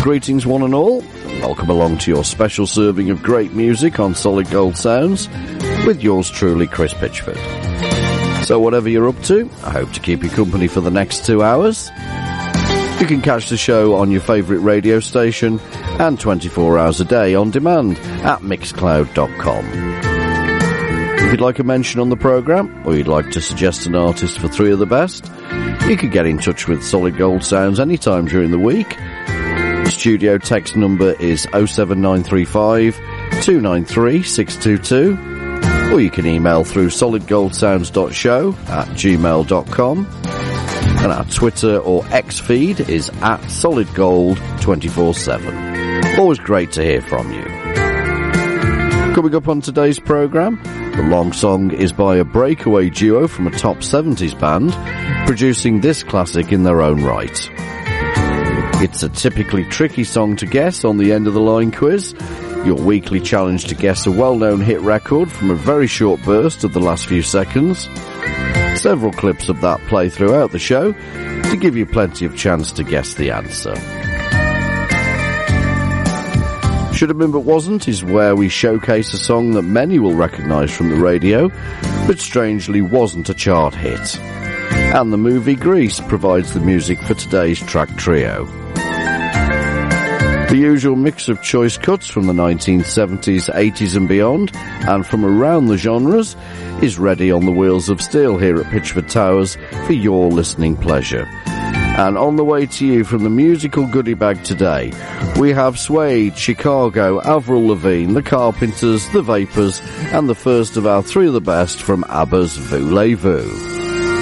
Greetings one and all. Welcome along to your special serving of great music on Solid Gold Sounds with yours truly, Chris Pitchford. So whatever you're up to, I hope to keep you company for the next 2 hours. You can catch the show on your favourite radio station and 24 hours a day on demand at mixcloud.com. If you'd like a mention on the programme, or you'd like to suggest an artist for 3 of the best, you can get in touch with Solid Gold Sounds anytime during the week. The studio text number is 07935 293 622, or you can email through solidgoldsounds.show@gmail.com, and our Twitter or X feed is at solidgold247. Always great to hear from you. Coming up on today's programme, the long song is by a breakaway duo from a top 70s band, producing this classic in their own right. It's a typically tricky song to guess on the end of the line quiz, your weekly challenge to guess a well-known hit record from a very short burst of the last few seconds. Several clips of that play throughout the show to give you plenty of chance to guess the answer. Should Have Been But Wasn't is where we showcase a song that many will recognise from the radio, but strangely wasn't a chart hit. And the movie Grease provides the music for today's track trio. The usual mix of choice cuts from the 1970s, 80s and beyond, and from around the genres, is ready on the wheels of steel here at Pitchford Towers for your listening pleasure. And on the way to you from the musical goodie bag today, we have Suede, Chicago, Avril Lavigne, The Carpenters, The Vapors, and the first of our 3 of the best from ABBA's Voulez-Vous.